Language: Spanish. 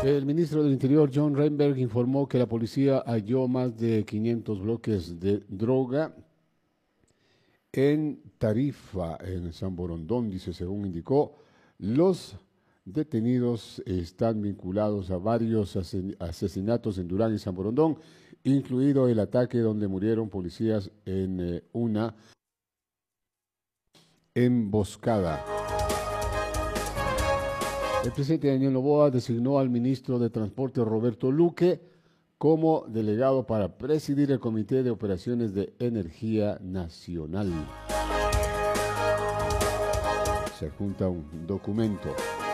El ministro del Interior, John Reinberg, informó que la policía halló más de 500 bloques de droga en Tarifa, en San Borondón, dice, según indicó. Los detenidos están vinculados a varios asesinatos en Durán y San Borondón, incluido el ataque donde murieron policías en una emboscada. El presidente Daniel Noboa designó al ministro de Transporte Roberto Luque como delegado para presidir el Comité de Operaciones de Energía Nacional. Se junta un documento.